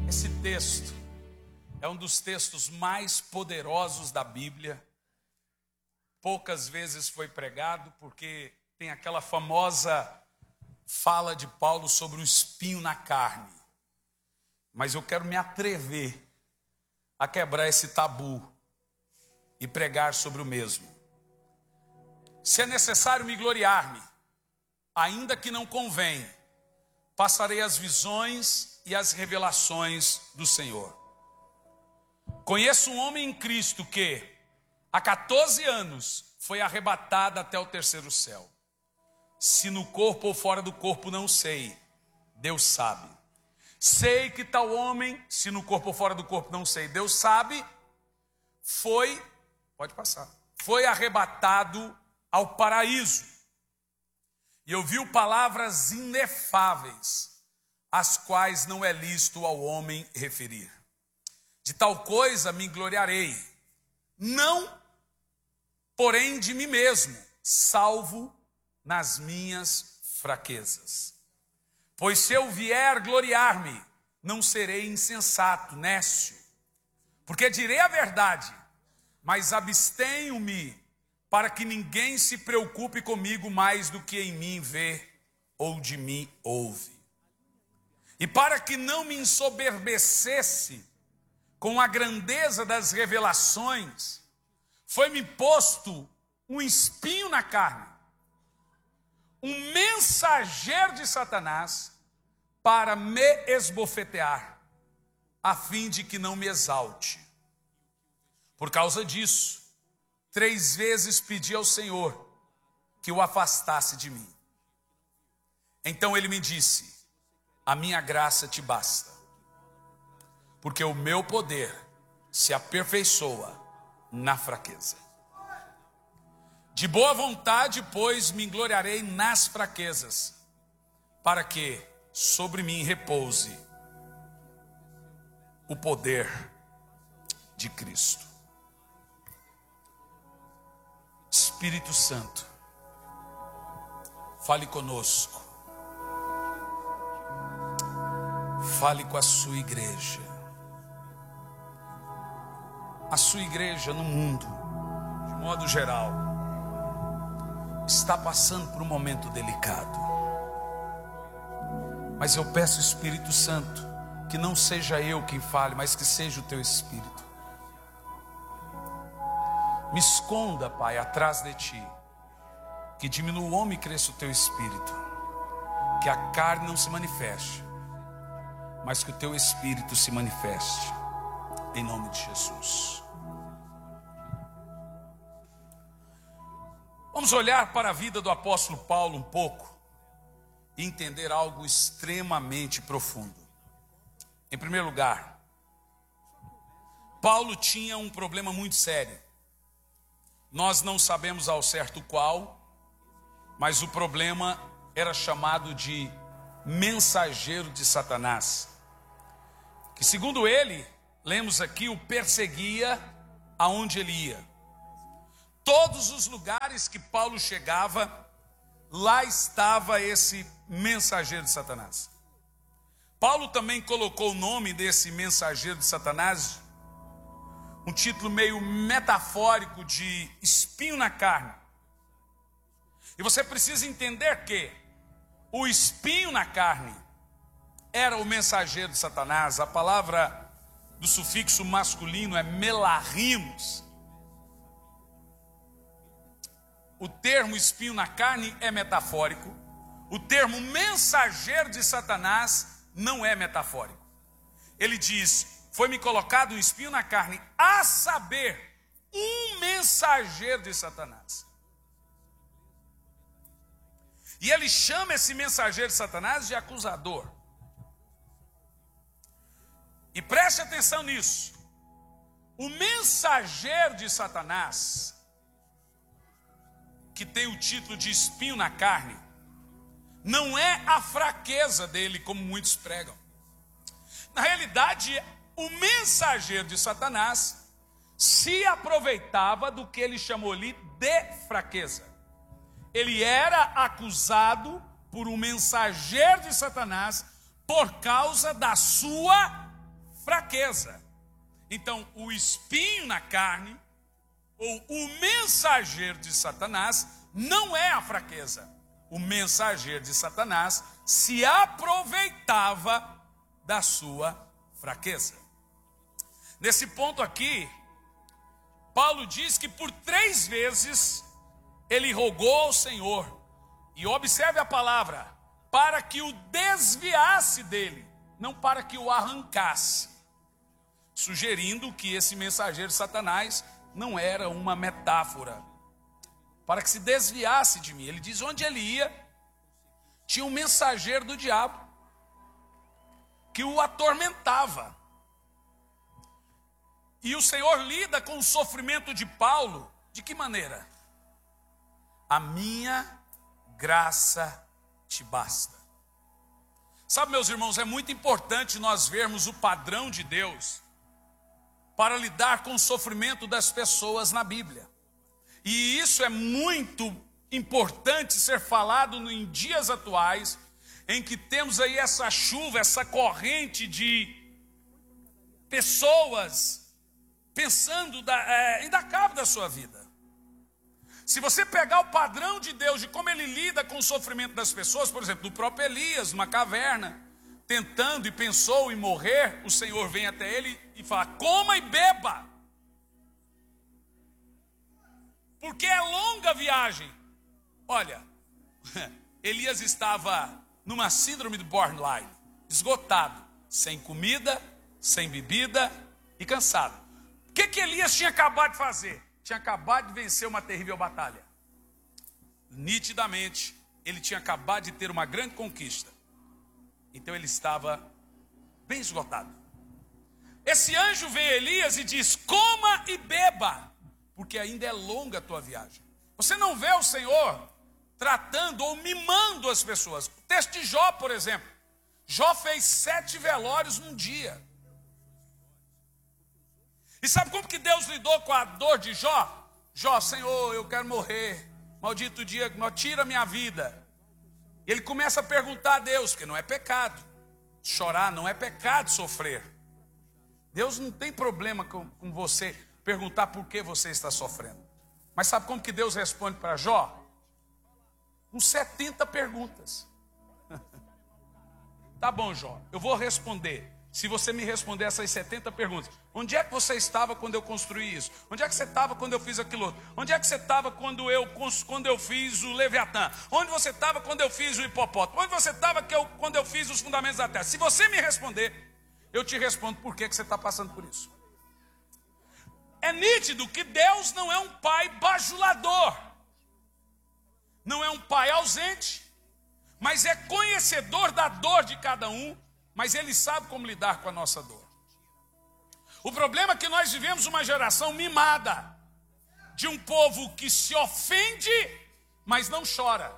Esse texto é um dos textos mais poderosos da Bíblia. Poucas vezes foi pregado porque tem aquela famosa fala de Paulo sobre o espinho na carne. Mas eu quero me atrever a quebrar esse tabu e pregar sobre o mesmo. Se é necessário me gloriar-me, ainda que não convém, passarei as visões e as revelações do Senhor. Conheço um homem em Cristo que, há 14 anos, foi arrebatado até o terceiro céu. Se no corpo ou fora do corpo, não sei. Deus sabe. Sei que tal homem, se no corpo ou fora do corpo, não sei. Deus sabe, foi arrebatado ao paraíso. E ouviu palavras inefáveis, as quais não é lícito ao homem referir. De tal coisa me gloriarei, não, porém, de mim mesmo, salvo nas minhas fraquezas. Pois se eu vier gloriar-me, não serei insensato, nécio, porque direi a verdade, mas abstenho-me para que ninguém se preocupe comigo mais do que em mim vê ou de mim ouve. E para que não me ensoberbecesse com a grandeza das revelações, foi-me posto um espinho na carne, um mensageiro de Satanás, para me esbofetear, a fim de que não me exalte. Por causa disso, 3 vezes pedi ao Senhor que o afastasse de mim. Então ele me disse: a minha graça te basta, porque o meu poder se aperfeiçoa na fraqueza. De boa vontade, pois, me gloriarei nas fraquezas, para que sobre mim repouse o poder de Cristo. Espírito Santo, fale conosco, fale com a sua igreja. A sua igreja no mundo, de modo geral, está passando por um momento delicado. Mas eu peço, Espírito Santo, que não seja eu quem fale, mas que seja o teu Espírito. Me esconda, Pai, atrás de ti, que diminua o homem e cresça o teu Espírito, que a carne não se manifeste, mas que o teu Espírito se manifeste, em nome de Jesus. Vamos olhar para a vida do apóstolo Paulo um pouco e entender algo extremamente profundo. Em primeiro lugar, Paulo tinha um problema muito sério. Nós não sabemos ao certo qual, mas o problema era chamado de mensageiro de Satanás, que, segundo ele, lemos aqui, o perseguia aonde ele ia. Todos os lugares que Paulo chegava, lá estava esse mensageiro de Satanás. Paulo também colocou o nome desse mensageiro de Satanás, um título meio metafórico de espinho na carne. E você precisa entender que o espinho na carne era o mensageiro de Satanás. A palavra do sufixo masculino é melarrimos. O termo espinho na carne é metafórico. O termo mensageiro de Satanás não é metafórico. Ele diz: foi-me colocado um espinho na carne, a saber, um mensageiro de Satanás. E ele chama esse mensageiro de Satanás de acusador. E preste atenção nisso. O mensageiro de Satanás, que tem o título de espinho na carne, não é a fraqueza dele, como muitos pregam. Na realidade, o mensageiro de Satanás se aproveitava do que ele chamou ali de fraqueza. Ele era acusado por um mensageiro de Satanás por causa da sua fraqueza. Então, o espinho na carne, ou o mensageiro de Satanás, não é a fraqueza. O mensageiro de Satanás se aproveitava da sua fraqueza. Nesse ponto aqui, Paulo diz que por 3 vezes ele rogou ao Senhor, e observe a palavra, para que o desviasse dele, não para que o arrancasse, sugerindo que esse mensageiro de Satanás não era uma metáfora, para que se desviasse de mim. Ele diz: onde ele ia, tinha um mensageiro do diabo, que o atormentava. E o Senhor lida com o sofrimento de Paulo, de que maneira? A minha graça te basta. Sabe, meus irmãos, é muito importante nós vermos o padrão de Deus para lidar com o sofrimento das pessoas na Bíblia. E isso é muito importante ser falado em dias atuais, em que temos aí essa chuva, essa corrente de pessoas pensando em dar cabo da sua vida. Se você pegar o padrão de Deus, de como ele lida com o sofrimento das pessoas, por exemplo, do próprio Elias, numa caverna, tentando e pensou em morrer, o Senhor vem até ele e fala: coma e beba, porque é longa a viagem. Olha, Elias estava numa síndrome de borderline, esgotado, sem comida, sem bebida e cansado. O que Elias tinha acabado de fazer? Tinha acabado de vencer uma terrível batalha. Nitidamente, ele tinha acabado de ter uma grande conquista. Então ele estava bem esgotado. Esse anjo vem a Elias e diz: coma e beba, porque ainda é longa a tua viagem. Você não vê o Senhor tratando ou mimando as pessoas. O texto de Jó, por exemplo. Jó fez 7 velórios num dia. E sabe como que Deus lidou com a dor de Jó? Jó: Senhor, eu quero morrer. Maldito dia, tira a minha vida. E ele começa a perguntar a Deus, porque não é pecado chorar, não é pecado sofrer. Deus não tem problema com você perguntar por que você está sofrendo. Mas sabe como que Deus responde para Jó? Com 70 perguntas. Tá bom, Jó, eu vou responder. Se você me responder essas 70 perguntas: onde é que você estava quando eu construí isso? Onde é que você estava quando eu fiz aquilo outro? Onde é que você estava quando eu fiz o Leviatã? Onde você estava quando eu fiz o hipopótamo? Onde você estava quando eu fiz os fundamentos da terra? Se você me responder, eu te respondo por que você está passando por isso. É nítido que Deus não é um pai bajulador, não é um pai ausente, mas é conhecedor da dor de cada um. Mas ele sabe como lidar com a nossa dor. O problema é que nós vivemos uma geração mimada, de um povo que se ofende, mas não chora.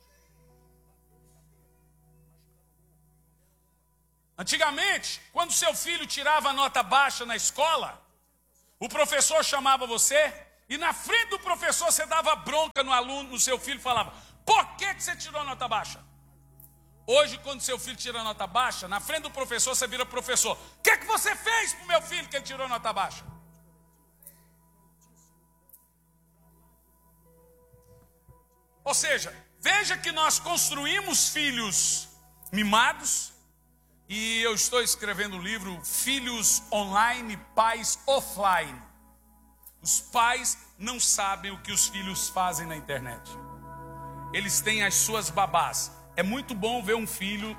Antigamente, quando seu filho tirava nota baixa na escola, o professor chamava você, e na frente do professor você dava bronca no aluno, no seu filho, e falava: por que você tirou nota baixa? Hoje, quando seu filho tira nota baixa, na frente do professor, você vira professor: o que você fez para o meu filho que ele tirou nota baixa? Ou seja, veja que nós construímos filhos mimados, e eu estou escrevendo o livro Filhos Online, Pais Offline. Os pais não sabem o que os filhos fazem na internet. Eles têm as suas babás. É muito bom ver um filho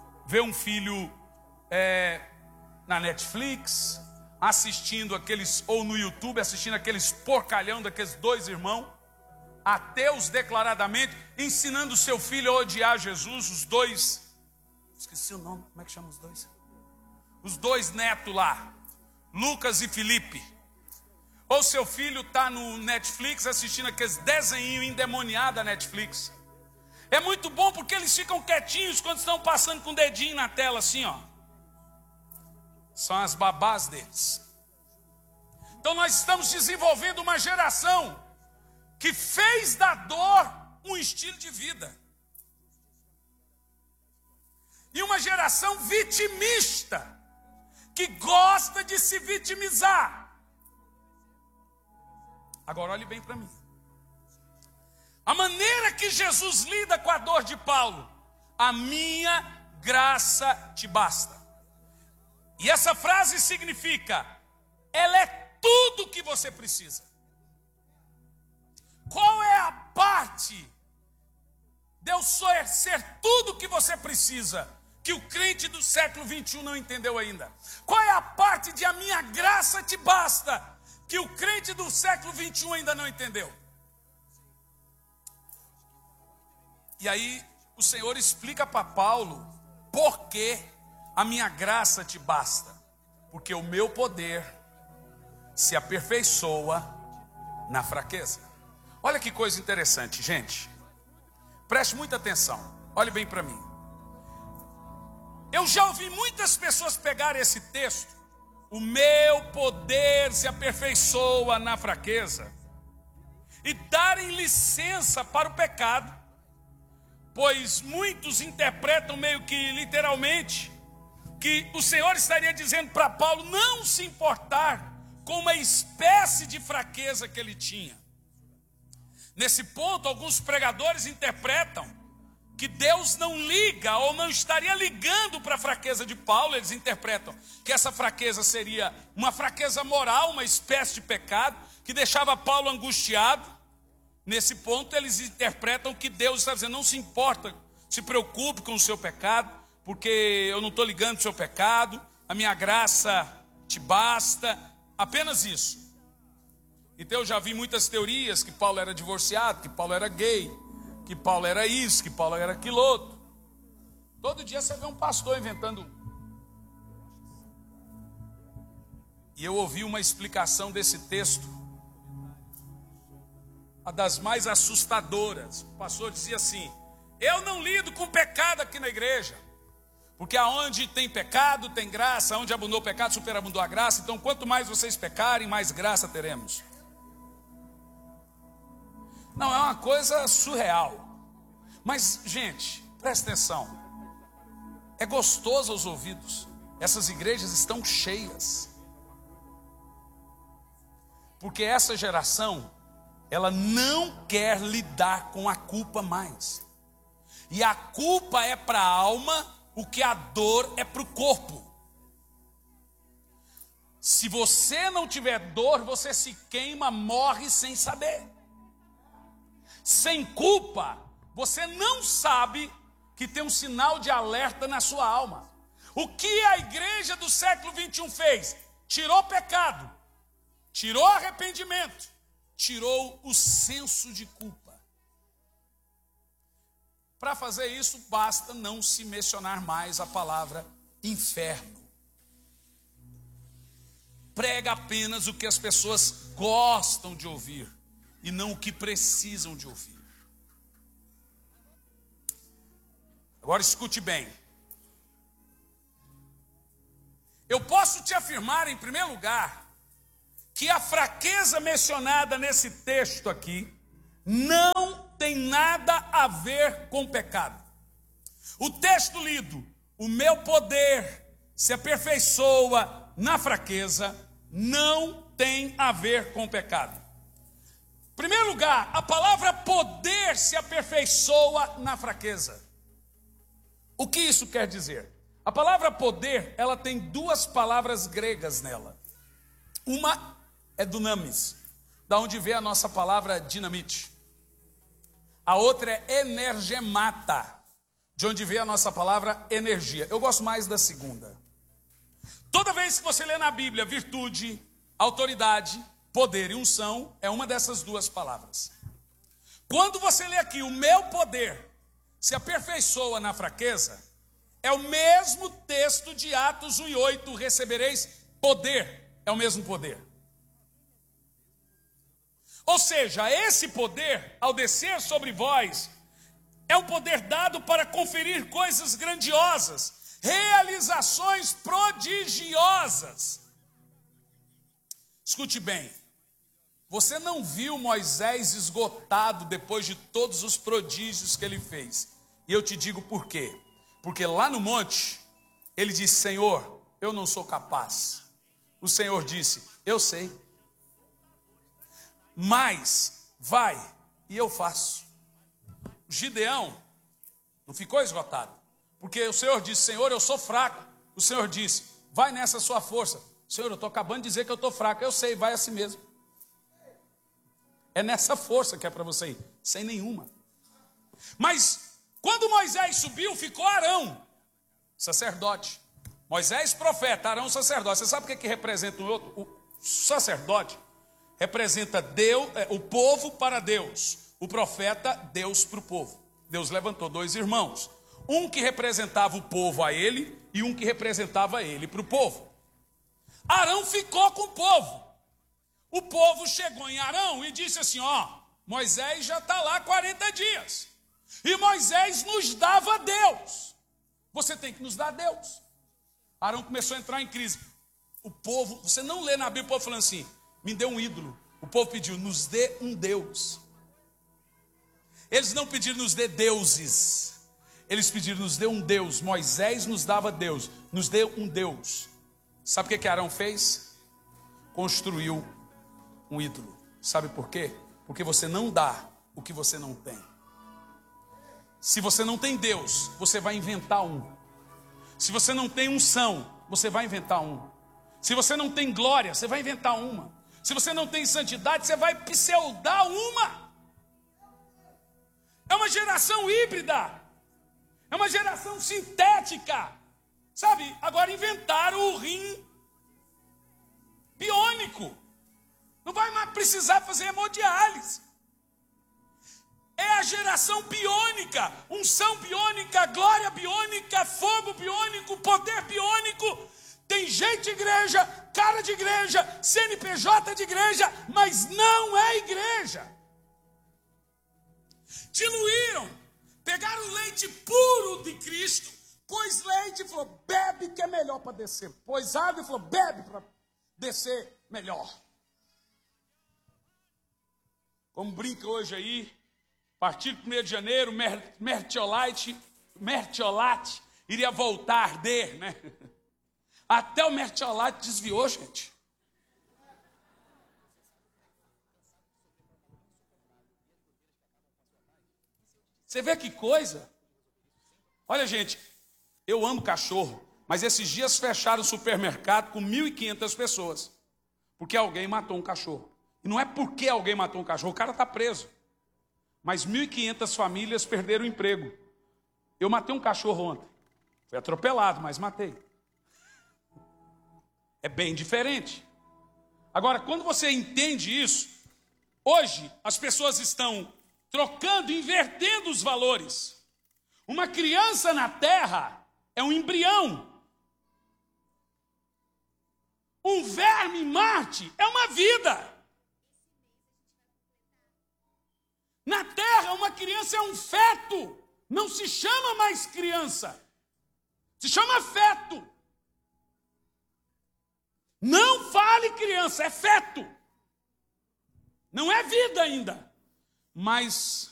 na Netflix, assistindo aqueles, ou no YouTube, assistindo aqueles porcalhão daqueles 2 irmãos, ateus declaradamente, ensinando o seu filho a odiar Jesus, os 2, esqueci o nome, como é que chama os 2? Os 2 netos lá, Lucas e Felipe. Ou seu filho está no Netflix assistindo aqueles desenhinhos endemoniados da Netflix. É muito bom porque eles ficam quietinhos quando estão passando com o dedinho na tela assim, ó. São as babás deles. Então nós estamos desenvolvendo uma geração que fez da dor um estilo de vida. E uma geração vitimista, que gosta de se vitimizar. Agora olhe bem para mim. A maneira que Jesus lida com a dor de Paulo: a minha graça te basta. E essa frase significa: ela é tudo o que você precisa. Qual é a parte Deus só é ser tudo o que você precisa, que o crente do século 21 não entendeu ainda? Qual é a parte de a minha graça te basta, que o crente do século 21 ainda não entendeu? E aí o Senhor explica para Paulo por que a minha graça te basta. Porque o meu poder se aperfeiçoa na fraqueza. Olha que coisa interessante, gente. Preste muita atenção. Olhe bem para mim. Eu já ouvi muitas pessoas pegarem esse texto: o meu poder se aperfeiçoa na fraqueza, e darem licença para o pecado, pois muitos interpretam meio que literalmente que o Senhor estaria dizendo para Paulo não se importar com uma espécie de fraqueza que ele tinha. Nesse ponto, alguns pregadores interpretam que Deus não liga ou não estaria ligando para a fraqueza de Paulo. Eles interpretam que essa fraqueza seria uma fraqueza moral, uma espécie de pecado que deixava Paulo angustiado. Nesse ponto, eles interpretam que Deus está dizendo: não se importa, se preocupe com o seu pecado, porque eu não estou ligando para o seu pecado, a minha graça te basta, apenas isso. Então eu já vi muitas teorias que Paulo era divorciado, que Paulo era gay, que Paulo era isso, que Paulo era aquilo outro. Todo dia você vê um pastor inventando. E eu ouvi uma explicação desse texto, a das mais assustadoras. O pastor dizia assim: eu não lido com pecado aqui na igreja, porque aonde tem pecado tem graça, onde abundou o pecado superabundou a graça, então quanto mais vocês pecarem, mais graça teremos. Não, é uma coisa surreal. Mas, gente, presta atenção. É gostoso aos ouvidos. Essas igrejas estão cheias. Porque essa geração, ela não quer lidar com a culpa mais. E a culpa é para a alma o que a dor é para o corpo. Se você não tiver dor, você se queima, morre sem saber. Sem culpa, você não sabe que tem um sinal de alerta na sua alma. O que a igreja do século 21 fez? Tirou pecado, tirou arrependimento, tirou o senso de culpa. Para fazer isso, basta não se mencionar mais a palavra inferno. Prega apenas o que as pessoas gostam de ouvir e não o que precisam de ouvir. Agora escute bem. Eu posso te afirmar, em primeiro lugar, que a fraqueza mencionada nesse texto aqui não tem nada a ver com pecado. O texto lido: o meu poder se aperfeiçoa na fraqueza, não tem a ver com pecado. Em primeiro lugar, a palavra poder se aperfeiçoa na fraqueza. O que isso quer dizer? A palavra poder, ela tem duas palavras gregas nela. Uma é dunamis, da onde vem a nossa palavra dinamite. A outra é energemata, de onde vem a nossa palavra energia. Eu gosto mais da segunda. Toda vez que você lê na Bíblia virtude, autoridade, poder e unção, é uma dessas duas palavras. Quando você lê aqui: o meu poder se aperfeiçoa na fraqueza, é o mesmo texto de Atos 1:8, recebereis poder, é o mesmo poder. Ou seja, esse poder, ao descer sobre vós, é um poder dado para conferir coisas grandiosas, realizações prodigiosas. Escute bem, você não viu Moisés esgotado depois de todos os prodígios que ele fez. E eu te digo por quê. Porque lá no monte, ele disse: Senhor, eu não sou capaz. O Senhor disse, eu sei. Mas vai e eu faço. Gideão não ficou esgotado. Porque o Senhor disse, Senhor, eu sou fraco. O Senhor disse, vai nessa sua força. Senhor, eu estou acabando de dizer que eu estou fraco. Eu sei, vai assim mesmo. É nessa força que é para você ir, sem nenhuma. Mas quando Moisés subiu, ficou Arão, sacerdote. Moisés, profeta, Arão, sacerdote. Você sabe o que representa um outro? O sacerdote representa Deus, o povo para Deus. O profeta, Deus para o povo. Deus levantou dois irmãos. Um que representava o povo a ele e um que representava ele para o povo. Arão ficou com o povo. O povo chegou em Arão e disse assim, ó, Moisés já está lá 40 dias. E Moisés nos dava Deus. Você tem que nos dar Deus. Arão começou a entrar em crise. O povo, você não lê na Bíblia o povo falando assim, me dê um ídolo. O povo pediu, nos dê um Deus. Eles não pediram, nos dê deuses. Eles pediram, nos dê um Deus. Moisés nos dava Deus. Nos dê um Deus. Sabe o que Arão fez? Construiu um ídolo. Sabe por quê? Porque você não dá o que você não tem. Se você não tem Deus, você vai inventar um. Se você não tem unção, você vai inventar um. Se você não tem glória, você vai inventar uma. Se você não tem santidade, você vai pseudar uma. É uma geração híbrida. É uma geração sintética. Sabe, agora inventaram o rim biônico. Não vai mais precisar fazer hemodiálise. É a geração biônica, unção biônica, glória biônica, fogo biônico, poder biônico. Tem gente de igreja, cara de igreja, CNPJ de igreja, mas não é igreja. Diluíram, pegaram o leite puro de Cristo, pôs leite e falou, bebe que é melhor para descer. Pôs água e falou, bebe para descer melhor. Como brinca hoje aí, a partir de 1 de janeiro, Mertiolate iria voltar a arder, né? Até o Mertiolate desviou, gente. Você vê que coisa? Olha, gente, eu amo cachorro, mas esses dias fecharam o supermercado com 1.500 pessoas, porque alguém matou um cachorro. E não é porque alguém matou um cachorro, o cara está preso. Mas 1.500 famílias perderam o emprego. Eu matei um cachorro ontem. Foi atropelado, mas matei. É bem diferente. Agora, quando você entende isso, hoje as pessoas estão trocando, invertendo os valores. Uma criança na terra é um embrião. Um verme em Marte é uma vida. Na terra, uma criança é um feto. Não se chama mais criança. Se chama feto. Não fale criança, é feto. Não é vida ainda. Mas